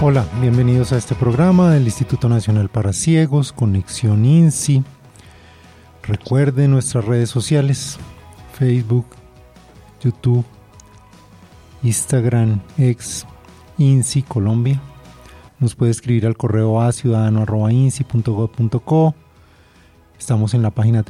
Hola, bienvenidos a este programa del Instituto Nacional para Ciegos, Conexión INSI. Recuerden nuestras redes sociales, Facebook, YouTube, Instagram, X, INSI Colombia. Nos puede escribir al correo ciudadano@insi.gov.co. Estamos en la página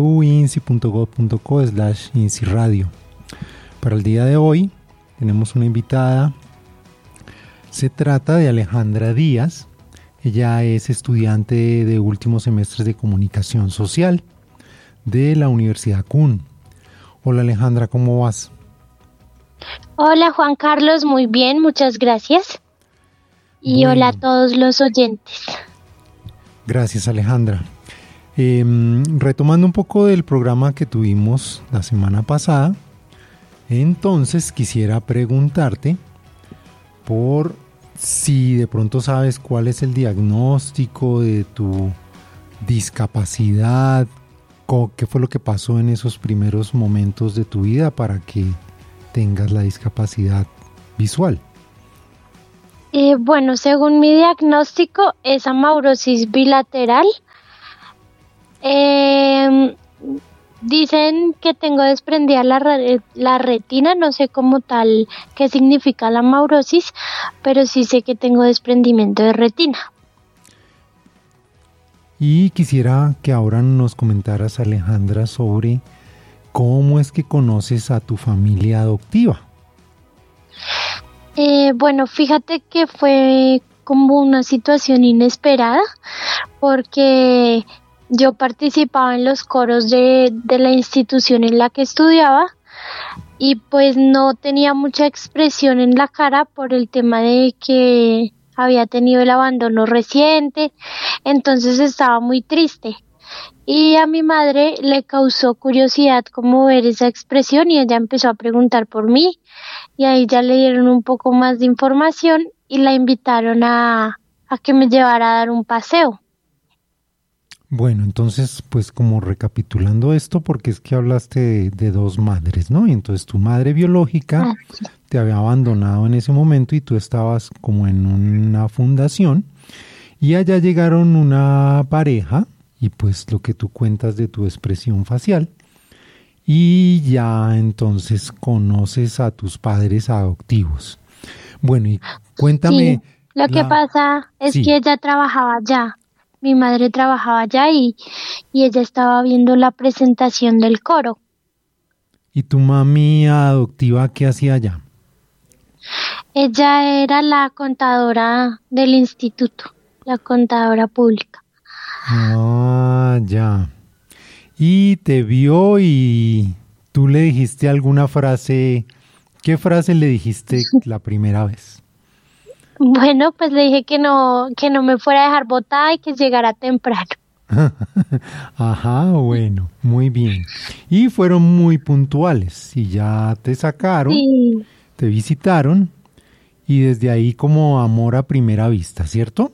www.insi.gov.co/INSIRadio. Para el día de hoy tenemos una invitada. Se trata de Alejandra Díaz. Ella es estudiante de últimos semestres de Comunicación Social de la Universidad CUN. Hola Alejandra, ¿cómo vas? Hola Juan Carlos, muy bien, muchas gracias. Y bueno, hola a todos los oyentes. Gracias Alejandra. Retomando un poco del programa que tuvimos la semana pasada, entonces quisiera preguntarte por si de pronto sabes cuál es el diagnóstico de tu discapacidad, qué fue lo que pasó en esos primeros momentos de tu vida para que tengas la discapacidad visual. Bueno, según mi diagnóstico es amaurosis bilateral. Dicen que tengo desprendida la retina, no sé como tal qué significa la amaurosis, pero sí sé que tengo desprendimiento de retina. Y quisiera que ahora nos comentaras, Alejandra, sobre cómo es que conoces a tu familia adoptiva. Bueno, fíjate que fue como una situación inesperada, porque yo participaba en los coros de la institución en la que estudiaba y pues no tenía mucha expresión en la cara por el tema de que había tenido el abandono reciente, entonces estaba muy triste. Y a mi madre le causó curiosidad como ver esa expresión y ella empezó a preguntar por mí y ahí ya le dieron un poco más de información y la invitaron a que me llevara a dar un paseo. Bueno, entonces, pues como recapitulando esto, porque es que hablaste de dos madres, ¿no? Y entonces tu madre biológica te había abandonado en ese momento y tú estabas como en una fundación y allá llegaron una pareja y pues lo que tú cuentas de tu expresión facial y ya entonces conoces a tus padres adoptivos. Bueno, y cuéntame. Sí, lo que pasa es que ella trabajaba allá. Mi madre trabajaba allá y ella estaba viendo la presentación del coro. ¿Y tu mami adoptiva qué hacía allá? Ella era la contadora del instituto, la contadora pública. Ah, ya. Y te vio y tú le dijiste alguna frase. ¿Qué frase le dijiste la primera vez? Bueno, pues le dije que no me fuera a dejar botada y que llegara temprano. Ajá, bueno, muy bien. Y fueron muy puntuales y ya te sacaron, Sí. Te visitaron y desde ahí como amor a primera vista, ¿cierto?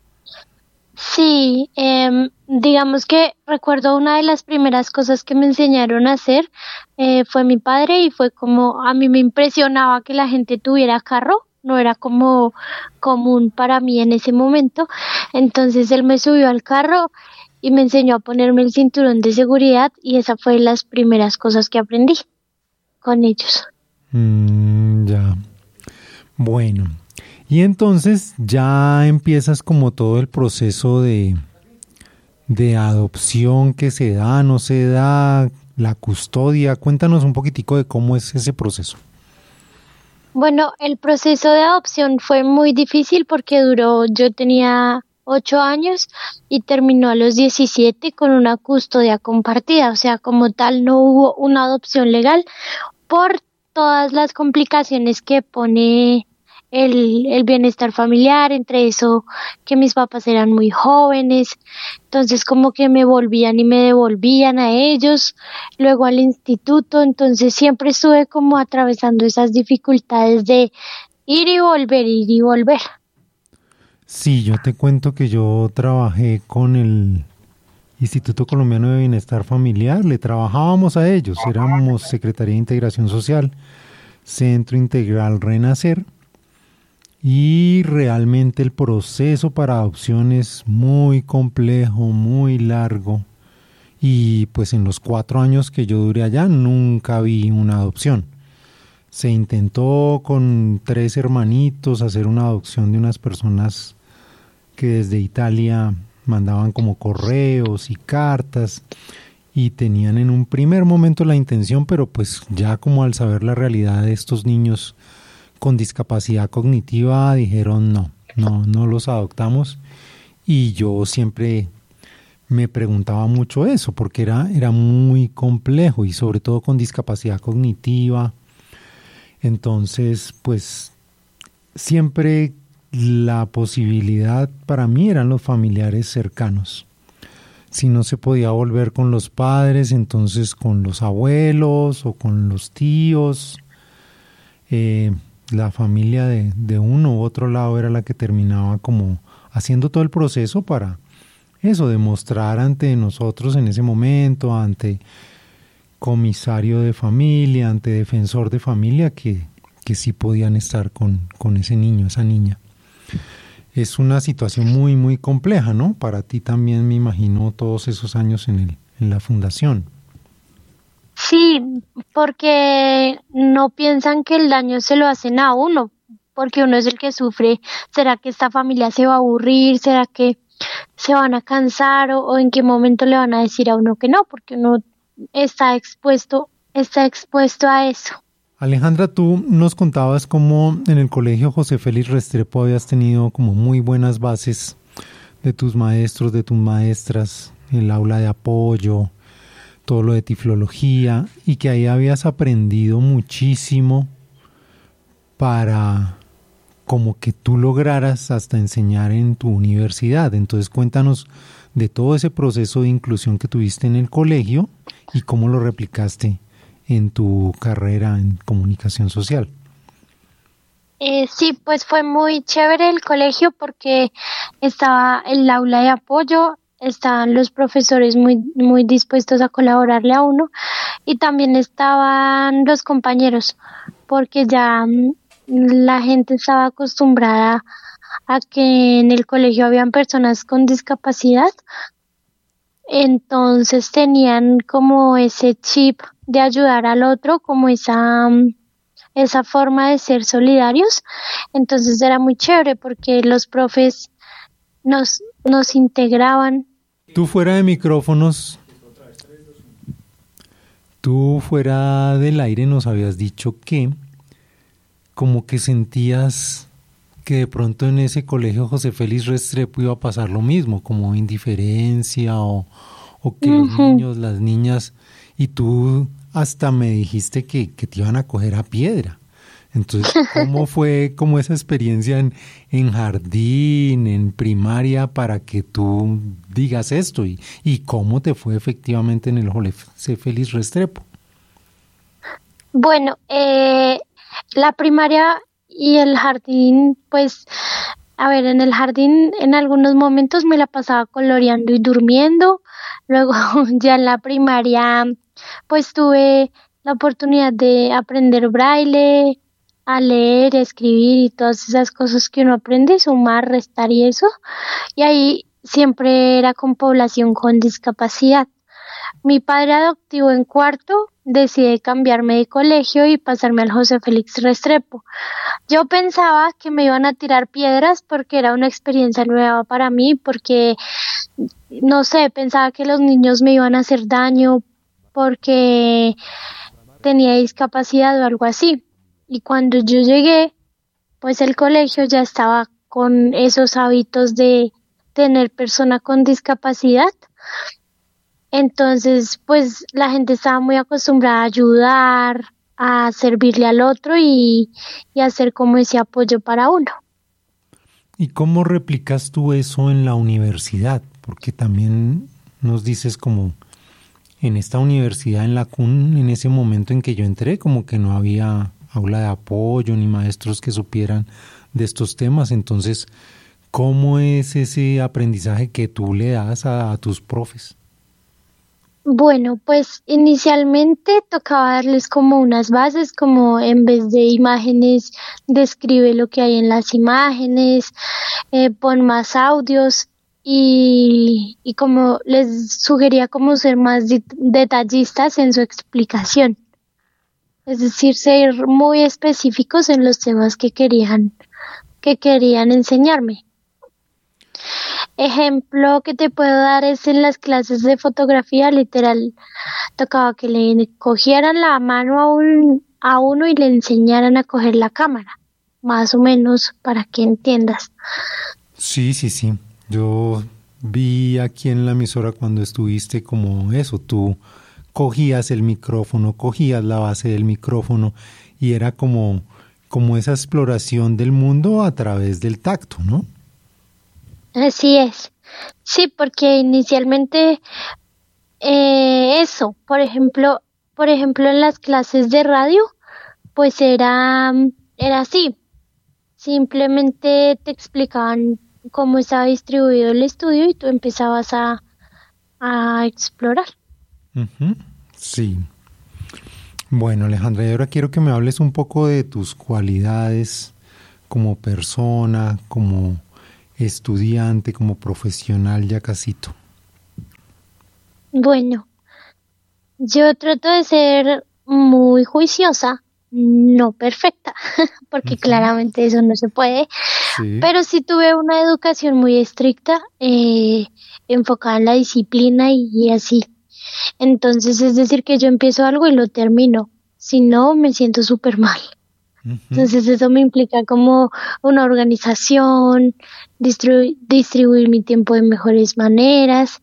Sí, digamos que recuerdo una de las primeras cosas que me enseñaron a hacer fue mi padre y fue como a mí me impresionaba que la gente tuviera carro. No era como común para mí en ese momento. Entonces él me subió al carro y me enseñó a ponerme el cinturón de seguridad y esa fue las primeras cosas que aprendí con ellos. Ya. Bueno, y entonces ya empiezas como todo el proceso de adopción que se da, no se da, la custodia. Cuéntanos un poquitico de cómo es ese proceso. Bueno, el proceso de adopción fue muy difícil porque yo tenía 8 años y terminó a los 17 con una custodia compartida, o sea, como tal no hubo una adopción legal por todas las complicaciones que pone el bienestar familiar, entre eso que mis papás eran muy jóvenes, entonces como que me volvían y me devolvían a ellos, luego al instituto, entonces siempre estuve como atravesando esas dificultades de ir y volver, ir y volver. Sí, yo te cuento que yo trabajé con el Instituto Colombiano de Bienestar Familiar, le trabajábamos a ellos, éramos Secretaría de Integración Social, Centro Integral Renacer, Y realmente el proceso para adopción es muy complejo, muy largo. Y pues en los 4 años que yo duré allá nunca vi una adopción. Se intentó con 3 hermanitos hacer una adopción de unas personas que desde Italia mandaban como correos y cartas y tenían en un primer momento la intención, pero pues ya como al saber la realidad de estos niños con discapacidad cognitiva dijeron no los adoptamos. Y yo siempre me preguntaba mucho eso porque era muy complejo y sobre todo con discapacidad cognitiva. Entonces pues siempre la posibilidad para mí eran los familiares cercanos. Si no se podía volver con los padres, entonces con los abuelos o con los tíos. La familia de uno u otro lado era la que terminaba como haciendo todo el proceso para eso, demostrar ante nosotros en ese momento, ante comisario de familia, ante defensor de familia, que sí podían estar con ese niño, esa niña. Es una situación muy, muy compleja, ¿no? Para ti también, me imagino, todos esos años en la fundación. Sí, porque no piensan que el daño se lo hacen a uno, porque uno es el que sufre. ¿Será que esta familia se va a aburrir? ¿Será que se van a cansar? ¿O en qué momento le van a decir a uno que no? Porque uno está expuesto a eso. Alejandra, tú nos contabas cómo en el colegio José Félix Restrepo habías tenido como muy buenas bases de tus maestros, de tus maestras, el aula de apoyo, todo lo de tiflología, y que ahí habías aprendido muchísimo para como que tú lograras hasta enseñar en tu universidad. Entonces cuéntanos de todo ese proceso de inclusión que tuviste en el colegio y cómo lo replicaste en tu carrera en comunicación social. Sí, pues fue muy chévere el colegio porque estaba el aula de apoyo, estaban los profesores muy dispuestos a colaborarle a uno y también estaban los compañeros porque ya la gente estaba acostumbrada a que en el colegio habían personas con discapacidad, entonces tenían como ese chip de ayudar al otro, como esa forma de ser solidarios. Entonces era muy chévere porque los profes nos integraban. Tú fuera de micrófonos, tú fuera del aire nos habías dicho que como que sentías que de pronto en ese colegio José Félix Restrepo iba a pasar lo mismo, como indiferencia o que los niños, las niñas, y tú hasta me dijiste que te iban a coger a piedra. Entonces, ¿cómo fue como esa experiencia en jardín, en primaria, para que tú digas esto? ¿Y cómo te fue efectivamente en el José Félix Restrepo? Bueno, la primaria y el jardín, pues, a ver, en el jardín en algunos momentos me la pasaba coloreando y durmiendo. Luego ya en la primaria, pues tuve la oportunidad de aprender braille, a leer, a escribir y todas esas cosas que uno aprende, sumar, restar y eso. Y ahí siempre era con población con discapacidad. Mi padre adoptivo en cuarto decide cambiarme de colegio y pasarme al José Félix Restrepo. Yo pensaba que me iban a tirar piedras porque era una experiencia nueva para mí, porque no sé, pensaba que los niños me iban a hacer daño porque tenía discapacidad o algo así. Y cuando yo llegué, pues el colegio ya estaba con esos hábitos de tener persona con discapacidad. Entonces, pues la gente estaba muy acostumbrada a ayudar, a servirle al otro y hacer como ese apoyo para uno. ¿Y cómo replicas tú eso en la universidad? Porque también nos dices como en esta universidad, en la CUN, en ese momento en que yo entré, como que no había aula de apoyo ni maestros que supieran de estos temas. Entonces, ¿cómo es ese aprendizaje que tú le das a tus profes? Bueno, pues inicialmente tocaba darles como unas bases, como en vez de imágenes, describe lo que hay en las imágenes, pon más audios y como les sugería como ser más detallistas en su explicación, es decir, ser muy específicos en los temas que querían enseñarme. Ejemplo que te puedo dar es en las clases de fotografía, literal, tocaba que le cogieran la mano a uno y le enseñaran a coger la cámara, más o menos para que entiendas. Sí, sí, sí. Yo vi aquí en la emisora cuando estuviste como eso, tú cogías el micrófono, cogías la base del micrófono y era como esa exploración del mundo a través del tacto, ¿no? Así es. Sí, porque inicialmente eso, por ejemplo en las clases de radio, pues era así. Simplemente te explicaban cómo estaba distribuido el estudio y tú empezabas a explorar. Ujú. Sí. Bueno, Alejandra, y ahora quiero que me hables un poco de tus cualidades como persona, como estudiante, como profesional ya casito. Bueno, yo trato de ser muy juiciosa, no perfecta, porque Ujú. claramente eso no se puede, Sí. pero sí tuve una educación muy estricta, enfocada en la disciplina y así. Entonces, es decir, que yo empiezo algo y lo termino. Si no, me siento súper mal. Ujú. Entonces, eso me implica como una organización, distribuir mi tiempo de mejores maneras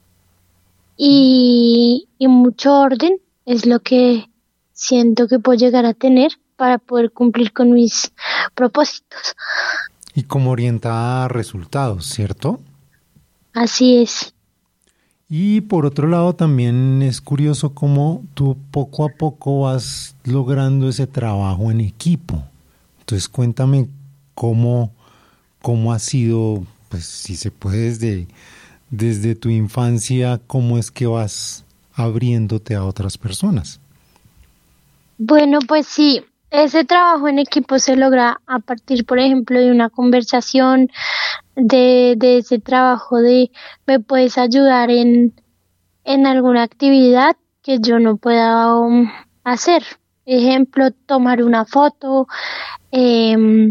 y mucho orden es lo que siento que puedo llegar a tener para poder cumplir con mis propósitos. Y como orientada a resultados, ¿cierto? Así es. Y por otro lado también es curioso cómo tú poco a poco vas logrando ese trabajo en equipo. Entonces cuéntame cómo, cómo ha sido, pues si se puede desde tu infancia, cómo es que vas abriéndote a otras personas. Bueno, pues sí, ese trabajo en equipo se logra a partir, por ejemplo, de una conversación, de ese trabajo de me puedes ayudar en alguna actividad que yo no pueda hacer. Ejemplo, tomar una foto, em,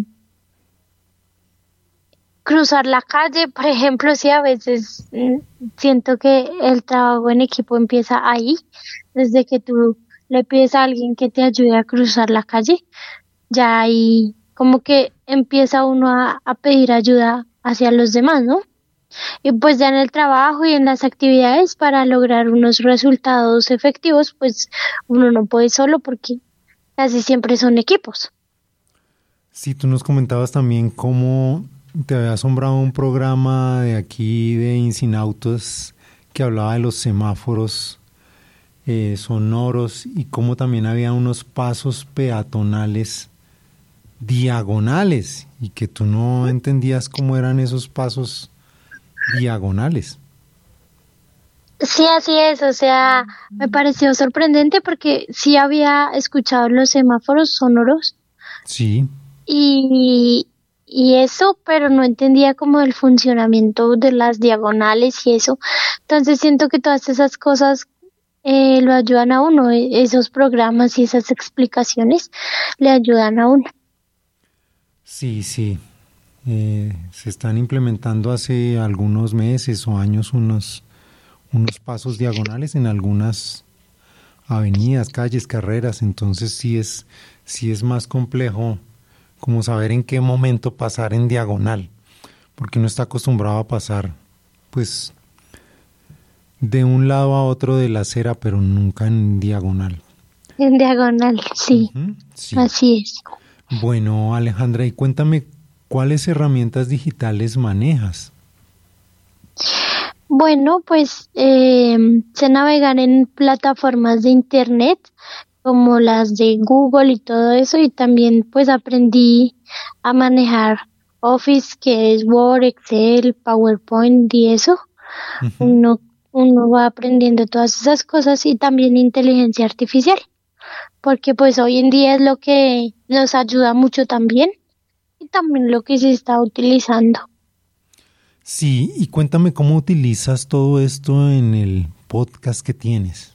cruzar la calle, por ejemplo, sí, a veces siento que el trabajo en equipo empieza ahí, desde que tú le pides a alguien que te ayude a cruzar la calle, ya ahí como que empieza uno a pedir ayuda hacia los demás, ¿no? Y pues ya en el trabajo y en las actividades para lograr unos resultados efectivos, pues uno no puede solo porque casi siempre son equipos. Sí, tú nos comentabas también cómo te había asombrado un programa de aquí de Incinautos que hablaba de los semáforos sonoros y cómo también había unos pasos peatonales diagonales y que tú no entendías cómo eran esos pasos diagonales. Sí, así es, o sea, me pareció sorprendente porque sí había escuchado los semáforos sonoros Sí, y, y eso, pero no entendía como el funcionamiento de las diagonales y eso. Entonces siento que todas esas cosas lo ayudan a uno, esos programas y esas explicaciones le ayudan a uno. sí, sí. Se están implementando hace algunos meses o años unos pasos diagonales en algunas avenidas, calles, carreras, entonces sí es más complejo como saber en qué momento pasar en diagonal, porque uno está acostumbrado a pasar pues de un lado a otro de la acera, pero nunca en diagonal. En diagonal, sí, Ujú. Sí. así es. Bueno, Alejandra, y cuéntame cuáles herramientas digitales manejas. Bueno, pues sé navegar en plataformas de internet como las de Google y todo eso y también pues aprendí a manejar Office, que es Word, Excel, PowerPoint y eso. Ujú. Uno, uno va aprendiendo todas esas cosas y también inteligencia artificial, porque pues hoy en día es lo que nos ayuda mucho también y también lo que se está utilizando. Sí, y cuéntame cómo utilizas todo esto en el podcast que tienes.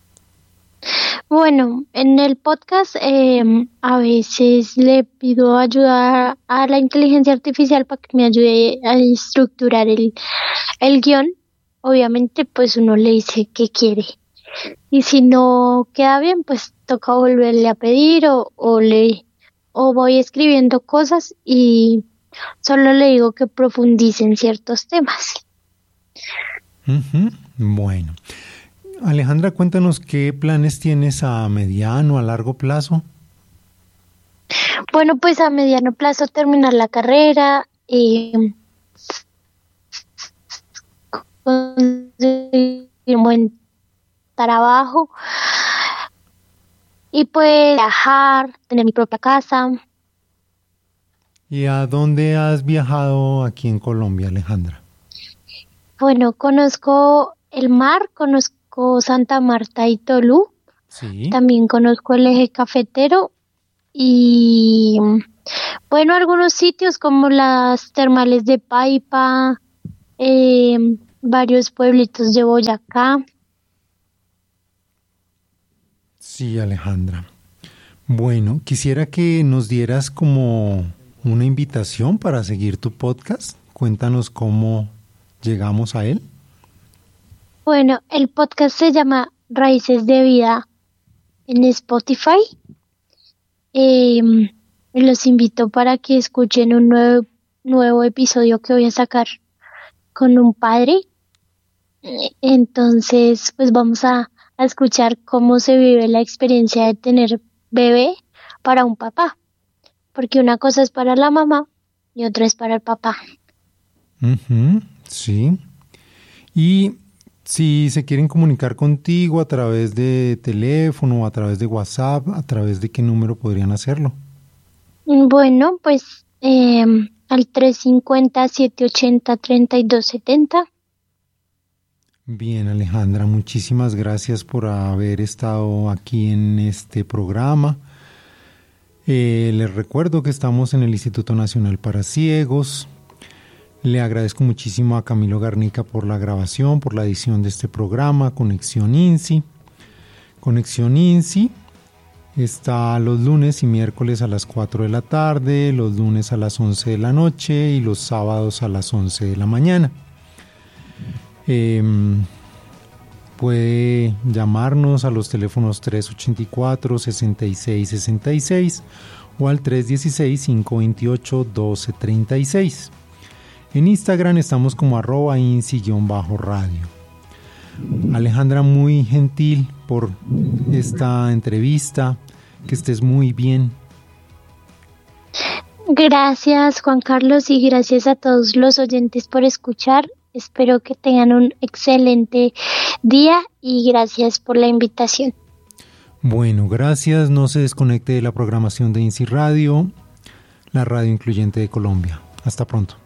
Bueno, en el podcast a veces le pido ayuda a la inteligencia artificial para que me ayude a estructurar el guión. Obviamente, pues uno le dice qué quiere. Y si no queda bien, pues toca volverle a pedir o voy escribiendo cosas y solo le digo que profundice en ciertos temas. Ujú. Bueno, Alejandra, cuéntanos qué planes tienes a mediano, a largo plazo. Bueno, pues a mediano plazo terminar la carrera, conseguir un buen trabajo y pues viajar, tener mi propia casa. ¿Y a dónde has viajado aquí en Colombia, Alejandra? Bueno, conozco el mar, conozco Santa Marta y Tolú, Sí. también conozco el eje cafetero y bueno, algunos sitios como las termales de Paipa, varios pueblitos de Boyacá. Sí, Alejandra. Bueno, quisiera que nos dieras como una invitación para seguir tu podcast. Cuéntanos cómo llegamos a él. Bueno, el podcast se llama Raíces de Vida en Spotify. Los invito para que escuchen un nuevo episodio que voy a sacar con un padre. Entonces, pues vamos a escuchar cómo se vive la experiencia de tener bebé para un papá, porque una cosa es para la mamá y otra es para el papá. Ujú, sí. Y si se quieren comunicar contigo a través de teléfono, a través de WhatsApp, ¿a través de qué número podrían hacerlo? Bueno, pues al 350-780-3270. Bien, Alejandra, muchísimas gracias por haber estado aquí en este programa. Les recuerdo que estamos en el Instituto Nacional para Ciegos. Le agradezco muchísimo a Camilo Garnica por la grabación, por la edición de este programa, Conexión INSI. Conexión INSI está los lunes y miércoles a las 4 de la tarde, los lunes a las 11 de la noche y los sábados a las 11 de la mañana. Puede llamarnos a los teléfonos 384-6666 o al 316-528-1236. En Instagram estamos como @insi_radio. Alejandra, muy gentil por esta entrevista. Que estés muy bien. Gracias, Juan Carlos, y gracias a todos los oyentes por escuchar. Espero que tengan un excelente día y gracias por la invitación. Bueno, gracias. No se desconecte de la programación de INSI Radio, la radio incluyente de Colombia. Hasta pronto.